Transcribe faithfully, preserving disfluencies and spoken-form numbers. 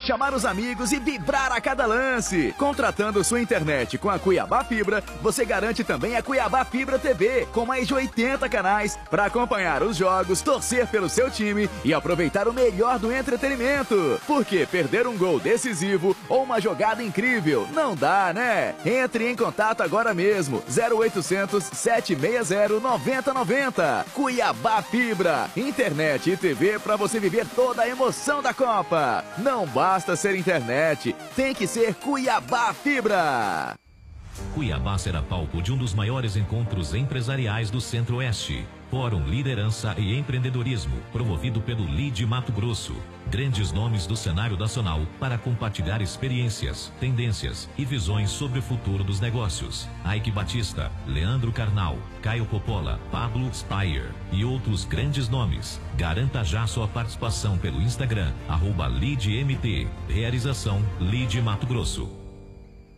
chamar os amigos e vibrar a cada lance. Contratando sua internet com a Cuiabá Fibra, você garante também a Cuiabá Fibra T V, com mais de oitenta canais para acompanhar os jogos, torcer pelo seu time e aproveitar o melhor do entretenimento. Porque perder um gol decisivo ou uma jogada incrível não dá, né? Entre em contato agora mesmo. zero oitocentos, sete seis zero, nove zero nove zero. Cuiabá Fibra. Internet e T V para você viver toda a emoção da Copa. Não basta ser internet, tem que ser Cuiabá Fibra. Cuiabá será palco de um dos maiores encontros empresariais do Centro-Oeste. Fórum Liderança e Empreendedorismo, promovido pelo L I D Mato Grosso. Grandes nomes do cenário nacional para compartilhar experiências, tendências e visões sobre o futuro dos negócios. Ike Batista, Leandro Carnal, Caio Coppola, Pablo Spire e outros grandes nomes. Garanta já sua participação pelo Instagram, arroba L I D M T. Realização L I D Mato Grosso.